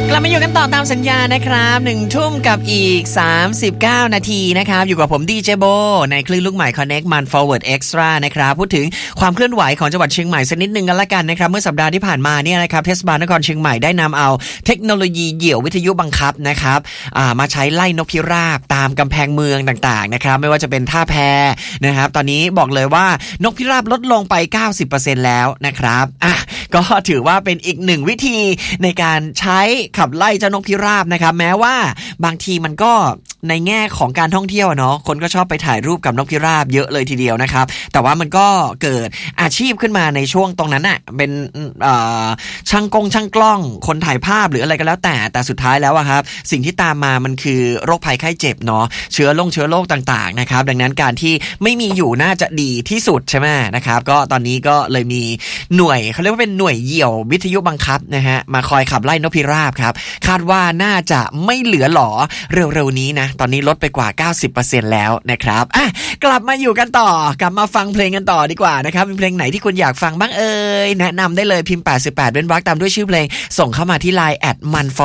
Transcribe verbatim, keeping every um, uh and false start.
กลับมาอยู่กันต่อตามสัญญานะครับหนึ่งทุ่มกับอีกสามสิบเก้านาทีนะครับอยู่กับผมดีเจโบในคลื่นลูกใหม่ Connect มัน Forward Extra นะครับพูดถึงความเคลื่อนไหวของจังหวัดเชียงใหม่สักนิดนึงกันละกันนะครับเมื่อสัปดาห์ที่ผ่านมาเนี่ยนะครับเทศบาลนครเชียงใหม่ได้นำเอาเทคโนโลยีเหยี่ยววิทยุบังคับนะครับมาใช้ไล่นกพิราบตามกำแพงเมืองต่างๆนะครับไม่ว่าจะเป็นท่าแพนะครับตอนนี้บอกเลยว่านกพิราบลดลงไป เก้าสิบเปอร์เซ็นต์ แล้วนะครับอ่ะก็ถือว่าเป็นอีกหนึ่งวิธีในการใช้ขับไล่เจ้านกพิราบนะครับแม้ว่าบางทีมันก็ในแง่ของการท่องเที่ยวเนาะคนก็ชอบไปถ่ายรูปกับนกพิราบเยอะเลยทีเดียวนะครับแต่ว่ามันก็เกิดอาชีพขึ้นมาในช่วงตรงนั้นน่ะเป็นช่างกงช่างกล้องคนถ่ายภาพหรืออะไรก็แล้วแต่แต่สุดท้ายแล้วอะครับสิ่งที่ตามมามันคือโรคภัยไข้เจ็บเนาะเชื้อโรคเชื้อโรคต่างๆนะครับดังนั้นการที่ไม่มีอยู่น่าจะดีที่สุดใช่ไหมนะครับก็ตอนนี้ก็เลยมีหน่วยเขาเรียกว่าเป็นหน่วยเหยี่ยววิทยุบังคับนะฮะมาคอยขับไล่นกพิราบครับคาดว่าน่าจะไม่เหลือหลอเร็วๆนี้นะตอนนี้ลดไปกว่า เก้าสิบเปอร์เซ็นต์ แล้วนะครับอ่ะกลับมาอยู่กันต่อกลับมาฟังเพลงกันต่อดีกว่านะครับมีเพลงไหนที่คุณอยากฟังบ้างเอ่ยแนะนำได้เลยพิมพ์แปดสิบแปดเว้นวรรคตามด้วยชื่อเพลงส่งเข้ามาที่ ไลน์ แอท มัน